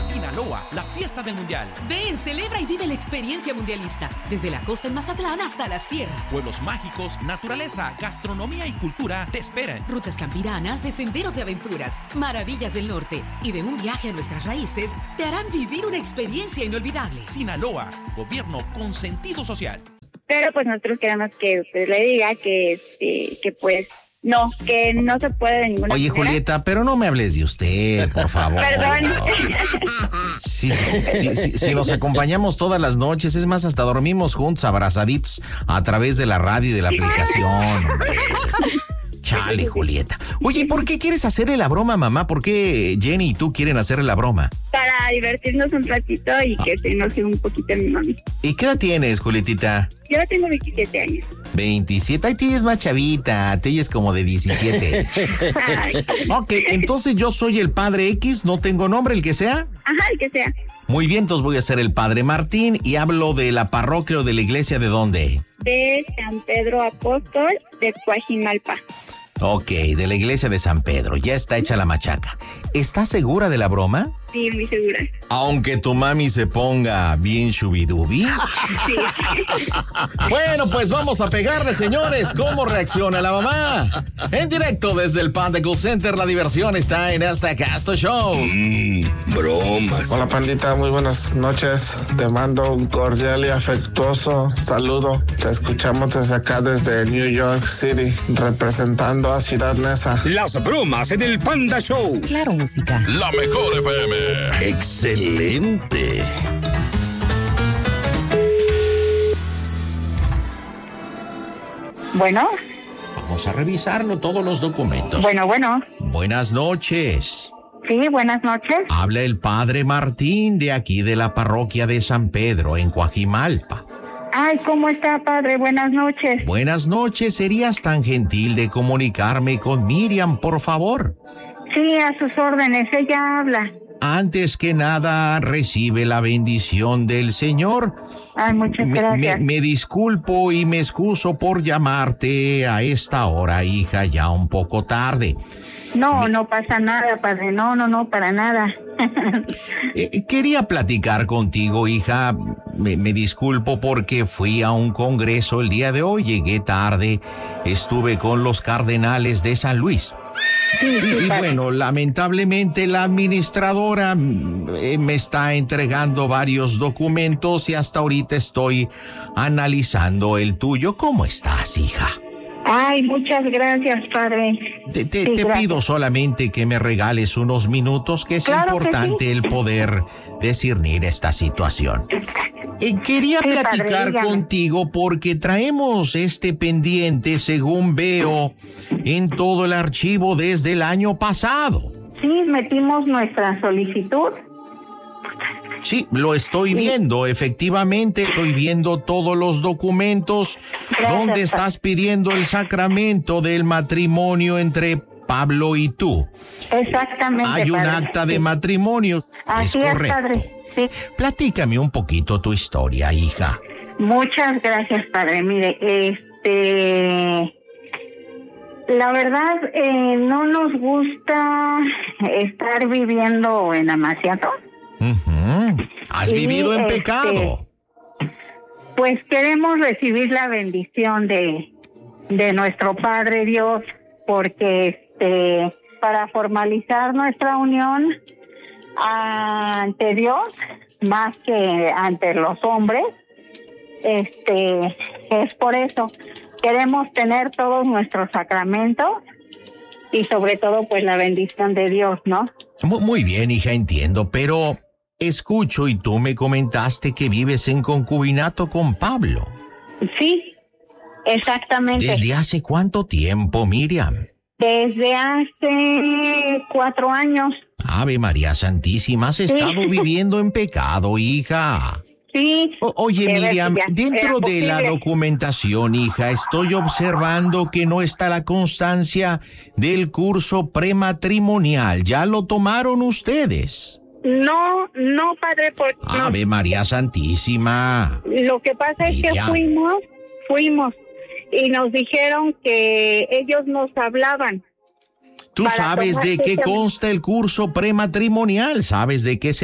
Sinaloa, la fiesta del mundial. Ven, celebra y vive la experiencia mundialista. Desde la costa en Mazatlán hasta la sierra. Pueblos mágicos, naturaleza, gastronomía y cultura te esperan. Rutas campiranas de senderos de aventuras, maravillas del norte y de un viaje a nuestras raíces te harán vivir una experiencia inolvidable. Sinaloa, gobierno con sentido social. Pero pues nosotros queremos que usted le diga que pues no, que no se puede de ninguna Oye, manera. Julieta, pero no me hables de usted, por favor. Perdón. Sí, nos acompañamos todas las noches, es más, hasta dormimos juntos, abrazaditos, a través de la radio y de la aplicación. Chale, Julieta. Oye, ¿por qué quieres hacerle la broma, mamá? ¿Por qué Jenny y tú quieren hacerle la broma? Para divertirnos un ratito y que se enoje un poquito mi mami. ¿Y qué edad tienes, Julietita? Yo tengo 27 años. 27. Ay, tú es más chavita, tú es como de 17. Ok, entonces yo soy el padre X, no tengo nombre, el que sea. Ajá, el que sea. Muy bien, entonces voy a ser el padre Martín y hablo de la parroquia o de la iglesia, ¿de dónde? De San Pedro Apóstol de Coajimalpa. Ok, de la iglesia de San Pedro, ya está hecha la machaca. ¿Estás segura de la broma? Sí, muy segura. Aunque tu mami se ponga bien shubidubi. Sí. Bueno, pues vamos a pegarle, señores. ¿Cómo reacciona la mamá? En directo desde el Panda Cool Center, la diversión está en Hasta Casto Show. Bromas. Hola, pandita, muy buenas noches. Te mando un cordial y afectuoso saludo. Te escuchamos desde acá, desde New York City, representando a Ciudad Neza. Las bromas en el Panda Show. Claro, música. La mejor FM. Excelente. Bueno. Vamos a revisarlo, todos los documentos. Bueno. Buenas noches. Sí, buenas noches. Habla el padre Martín de aquí de la parroquia de San Pedro en Coajimalpa. Ay, ¿cómo está, padre? Buenas noches. Buenas noches, ¿serías tan gentil de comunicarme con Miriam, por favor? Sí, a sus órdenes, ella habla. Antes que nada, recibe la bendición del Señor. Ay, muchas gracias. Me disculpo y me excuso por llamarte a esta hora, hija, ya un poco tarde. No pasa nada, padre. No, para nada. Quería platicar contigo, hija. Me disculpo porque fui a un congreso el día de hoy, llegué tarde, estuve con los cardenales de San Luis. Y bueno, lamentablemente la administradora me está entregando varios documentos y hasta ahorita estoy analizando el tuyo. ¿Cómo estás, hija? Ay, muchas gracias, padre. Te pido solamente que me regales unos minutos, que es claro importante que sí. el poder discernir esta situación. Quería platicar padre, contigo porque traemos este pendiente, según veo, en todo el archivo desde el año pasado. Sí, metimos nuestra solicitud. Sí, lo estoy viendo, efectivamente, estoy viendo todos los documentos donde estás pidiendo el sacramento del matrimonio entre Pablo y tú. Exactamente, Hay un padre, acta de matrimonio. Así es, correcto. padre. Sí. Platícame un poquito tu historia, hija. Muchas gracias, padre. Mire, la verdad, no nos gusta estar viviendo en amaciato. Uh-huh. ¿Has vivido en pecado? Pues queremos recibir la bendición de nuestro Padre Dios, porque para formalizar nuestra unión ante Dios, más que ante los hombres, es por eso. Queremos tener todos nuestros sacramentos y sobre todo pues la bendición de Dios, ¿no? Muy bien, hija, entiendo, pero escucho y tú me comentaste que vives en concubinato con Pablo. Sí, exactamente. ¿Desde hace cuánto tiempo, Miriam? Desde hace 4 años. Ave María Santísima, has estado viviendo en pecado, hija. Sí. Oye, Miriam, dentro de la documentación, hija, estoy observando que no está la constancia del curso prematrimonial. ¿Ya lo tomaron ustedes? No, padre, porque... Ave María Santísima. Lo que pasa es que fuimos y nos dijeron que ellos nos hablaban. ¿Tú sabes de qué consta el curso prematrimonial? ¿Sabes de qué se